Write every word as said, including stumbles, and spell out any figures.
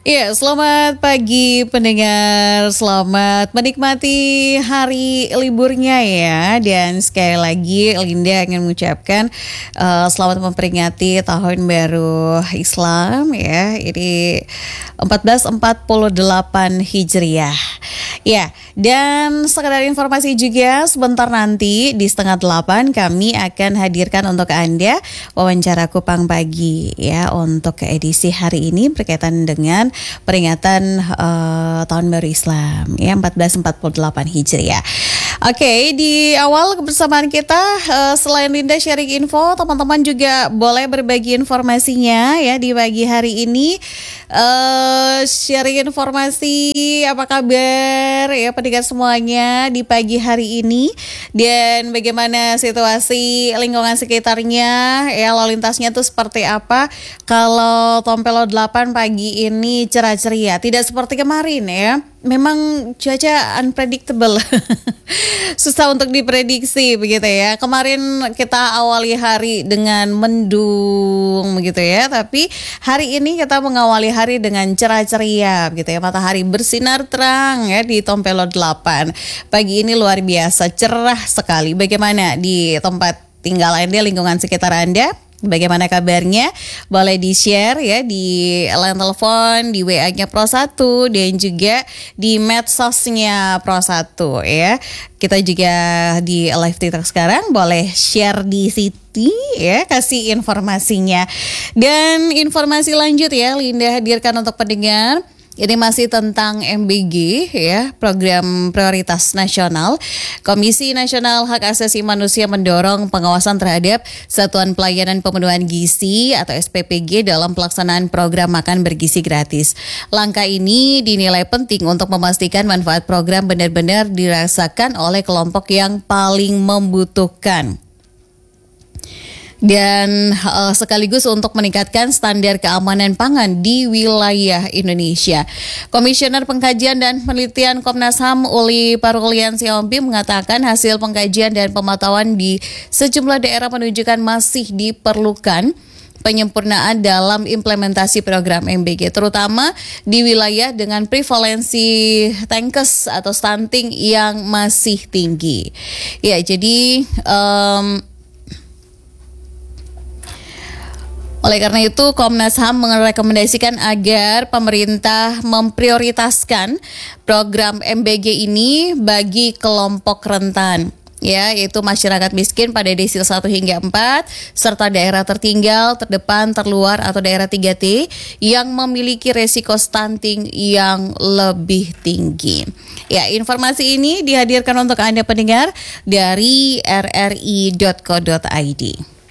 Iya, selamat pagi pendengar, selamat menikmati hari liburnya ya. Dan sekali lagi Linda ingin mengucapkan uh, selamat memperingati tahun baru Islam ya. Ini seribu empat ratus empat puluh delapan Hijriah. Ya, dan sekedar informasi juga sebentar nanti di setengah delapan kami akan hadirkan untuk Anda wawancara Kupang Pagi ya untuk edisi hari ini berkaitan dengan peringatan uh, tahun baru Islam ya seribu empat ratus empat puluh delapan Hijriah. Oke, okay, di awal kebersamaan kita uh, selain Linda sharing info, teman-teman juga boleh berbagi informasinya ya di pagi hari ini. Uh, sharing informasi apa kabar ya pendengar semuanya di pagi hari ini, dan bagaimana situasi lingkungan sekitarnya ya, lalu lintasnya tuh seperti apa. Kalau Tompelo delapan pagi ini cerah ceria, tidak seperti kemarin ya. Memang cuaca unpredictable. Susah untuk diprediksi begitu ya. Kemarin kita awali hari dengan mendung begitu ya, tapi hari ini kita mengawali hari dengan cerah ceria begitu ya. Matahari bersinar terang ya di Tompelo delapan. Pagi ini luar biasa cerah sekali. Bagaimana di tempat tinggal Anda, lingkungan sekitar Anda? Bagaimana kabarnya? Boleh di-share ya di line telepon, di W A-nya Pro satu dan juga di medsosnya Pro satu ya. Kita juga di live TikTok sekarang, boleh share di situ ya, kasih informasinya. Dan informasi lanjut ya Linda hadirkan untuk pendengar. Ini masih tentang M B G ya, Program Prioritas Nasional. Komisi Nasional Hak Asasi Manusia mendorong pengawasan terhadap Satuan Pelayanan Pemenuhan Gizi atau S P P G dalam pelaksanaan program makan bergizi gratis. Langkah ini dinilai penting untuk memastikan manfaat program benar-benar dirasakan oleh kelompok yang paling membutuhkan. Dan uh, sekaligus untuk meningkatkan standar keamanan pangan di wilayah Indonesia. Komisioner Pengkajian dan Penelitian Komnas H A M Uli Parulian Siompi mengatakan hasil pengkajian dan pemantauan di sejumlah daerah menunjukkan masih diperlukan penyempurnaan dalam implementasi program M B G, terutama di wilayah dengan prevalensi tankes atau stunting yang masih tinggi. Ya, jadi um, oleh karena itu, Komnas H A M merekomendasikan agar pemerintah memprioritaskan program M B G ini bagi kelompok rentan, ya, yaitu masyarakat miskin pada desil satu hingga empat, serta daerah tertinggal, terdepan, terluar atau daerah tiga T yang memiliki resiko stunting yang lebih tinggi. Ya, informasi ini dihadirkan untuk Anda pendengar dari r r i dot co dot i d.